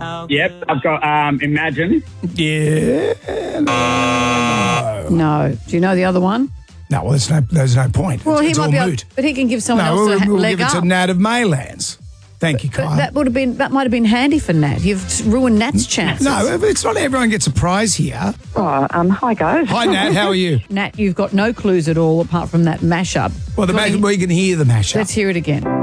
Yep, I've got Imagine. Yeah. No. Do you know the other one? No, well, there's no point. Well, it's he all might be able, moot. but he can give someone No, else a we'll leg give it up. to Nat of Maylands. Thank you, But Kyle. that might have been handy for Nat. You've ruined Nat's chances. No, it's not everyone gets a prize here. Oh, hi guys. Hi, Nat. How are you? Nat, you've got no clues at all apart from that mashup. Well, we can hear the mashup. Let's hear it again.